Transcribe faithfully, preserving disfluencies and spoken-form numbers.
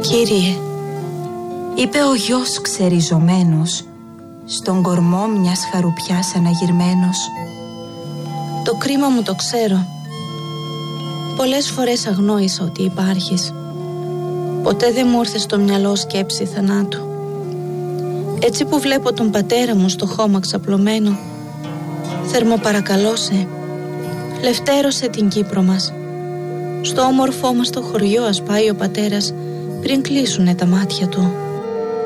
Κύριε, είπε ο γιος ξεριζωμένος, στον κορμό μιας χαρουπιάς αναγυρμένος, το κρίμα μου το ξέρω. Πολλές φορές αγνόησα ότι υπάρχεις. Ποτέ δεν μου ήρθε στο μυαλό σκέψη θανάτου. Έτσι που βλέπω τον πατέρα μου στο χώμα ξαπλωμένο, θερμοπαρακαλώσε, λευτέρωσε την Κύπρο μας. Στο όμορφό μας το χωριό ας πάει ο πατέρας πριν κλείσουνε τα μάτια του.